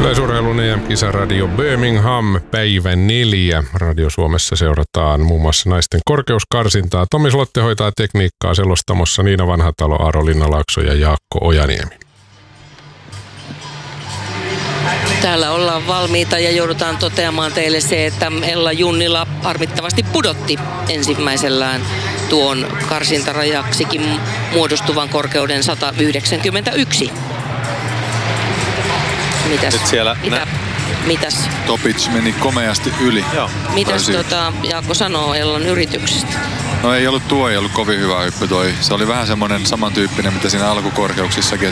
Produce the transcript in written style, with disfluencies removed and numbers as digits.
Yleisurheilun EM-kisaradio Birmingham, päivä 4. Radio Suomessa seurataan muun muassa naisten korkeuskarsintaa. Tomi Slotte hoitaa tekniikkaa selostamossa Niina Vanhatalo, Aaro Linnalaakso ja Jaakko Ojaniemi. Täällä ollaan valmiita ja joudutaan toteamaan teille se, että Ella Junnila harmittavasti pudotti ensimmäisellään tuon karsintarajaksikin muodostuvan korkeuden 191. Mitäs? Topic meni komeasti yli. Joo. Mitäs Jaakko sanoo Ellan yrityksestä? No ei ollut kovin hyvä hyppy toi. Se oli vähän semmoinen samantyyppinen, mitä siinä alkukorkeuksissakin.